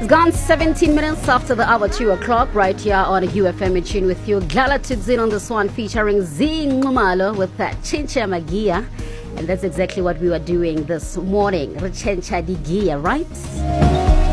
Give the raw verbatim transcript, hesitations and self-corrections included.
It's gone seventeen minutes after the hour two o'clock, right here on U F M Tune with you. Glala Tudzin on this one, featuring Zingumalo with that Chincha Magia. And that's exactly what we were doing this morning. Rechencha Digia, right?